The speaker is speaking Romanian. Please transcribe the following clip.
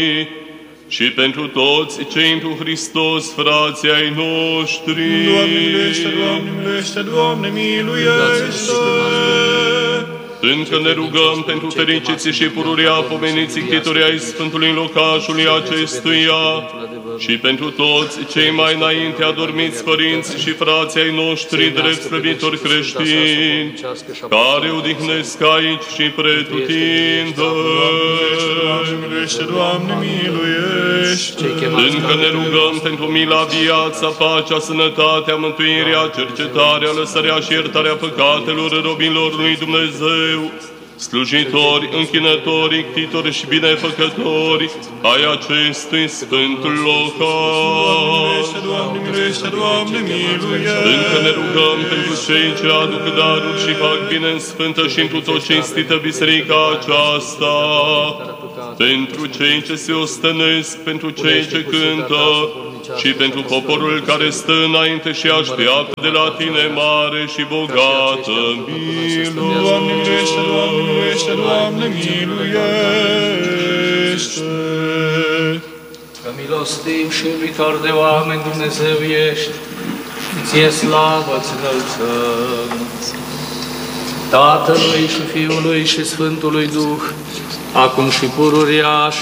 și pentru toți cei întru Hristos, frații ai noștri. Doamne miluiește, Doamne miluiește, Doamne miluiește! Încă ne rugăm pentru fericiții și pururia pomeniții chitorii ai Sfântului locașului acestuia și pentru toți cei mai înainte adormiți părinți și frații ai noștri drept slăbitori creștini, care odihnesc aici și pretutindă. Doamne miluiește, Doamne miluiește! Încă ne rugăm pentru mila, viața, pacea, sănătatea, mântuirea, cercetarea, lăsarea și iertarea păcatelor robilor lui Dumnezeu, slujitori, închinători, ictitori și binefăcători ai acestui sfântul locaș. Doamne miluiește, Doamne miluiește! Încă ne rugăm pentru cei ce aduc daruri și fac bine în sfântă și întru tot cinstită biserica aceasta, pentru cei ce se ostănesc, pentru cei ce cântă și pentru poporul care stă înainte și așteaptă de la tine mare și bogată milă. Doamne miluiește, Doamne miluiește, Doamne miluiește! Că milostiv și iubitor de oameni Dumnezeu ești, ție slavă îți înălțăm, Tatălui și Fiului și Sfântului Duh, acum și pururia și